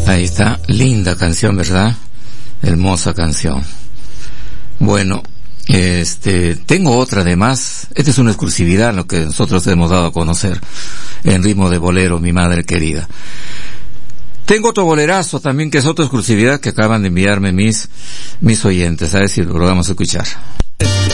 Ahí está, linda canción, ¿verdad? Hermosa canción. Bueno, tengo otra además. Esta es una exclusividad, lo que nosotros hemos dado a conocer en ritmo de bolero, mi madre querida. Tengo otro bolerazo también, que es otra exclusividad que acaban de enviarme mis oyentes. A ver si lo vamos a escuchar.